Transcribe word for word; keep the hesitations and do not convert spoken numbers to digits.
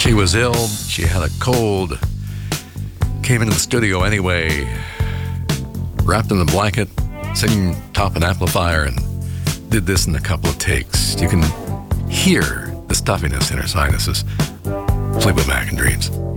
She was ill. She had a cold. Came into the studio anyway, wrapped in a blanket, singing top an amplifier, and did this in a couple of takes. You can hear the stuffiness in her sinuses. Fleetwood Mac and Dreams.